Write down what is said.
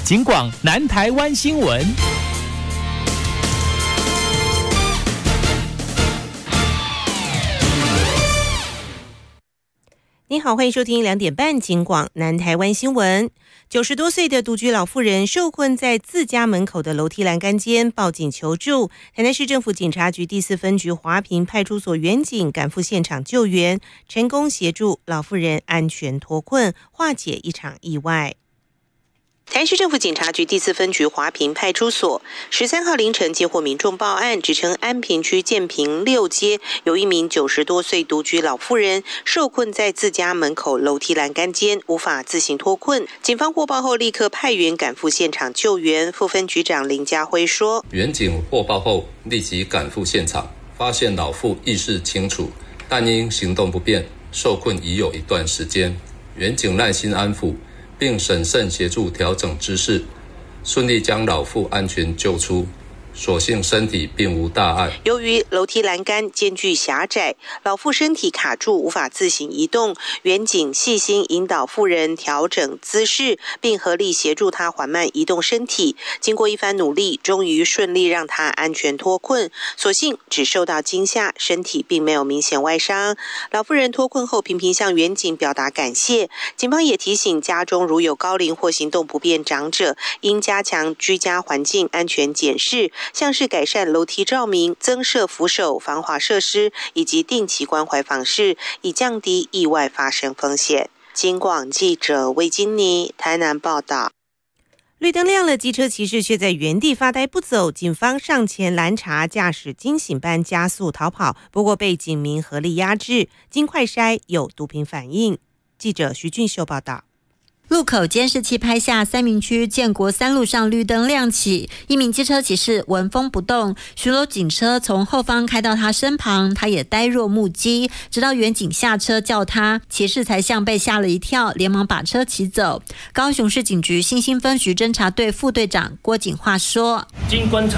警广南台湾新闻。 你好，欢迎收听2点半警广南台湾新闻。90多岁的独居老妇人受困在自家门口的楼梯栏杆间，报警求助。台南市政府警察局第4分局华平派出所员警赶赴现场救援，成功协助老妇人安全脱困，化解一场意外。台南市政府警察局第4分局华平派出所13号凌晨接获民众报案，指称安平区建平6街有一名90多岁独居老妇人受困在自家门口楼梯栏杆间，无法自行脱困。警方获报后立刻派员赶赴现场救援。副分局长林家辉说： 员警获报后立即赶赴现场，发现老妇意识清楚，但因行动不便，受困已有一段时间。员警耐心安抚，并审慎协助调整姿势，顺利将老妇安全救出，所幸身体并无大碍。 由于楼梯栏杆间距狭窄，老妇身体卡住，无法自行移动。员警细心引导妇人调整姿势，并合力协助她缓慢移动身体。经过一番努力，终于顺利让她安全脱困。所幸只受到惊吓，身体并没有明显外伤。老妇人脱困后频频向员警表达感谢。警方也提醒家中如有高龄或行动不便长者，应加强居家环境安全检视，像是改善楼梯照明、增设扶手、防滑设施，以及定期关怀访视，以降低意外发生风险。警广记者魏金妮台南报道。绿灯亮了，机车骑士却在原地发呆不走，警方上前拦查，驾驶惊醒般加速逃跑，不过被警民合力压制，经快筛有毒品反应。记者徐俊秀报道。 路口监视器拍下三民区建国3路上绿灯亮起，一名机车骑士纹风不动，巡逻警车从后方开到他身旁，他也呆若木鸡，直到员警下车叫他，骑士才像被吓了一跳，连忙把车骑走。高雄市警局新兴分局侦查队副队长郭景化说： 经观察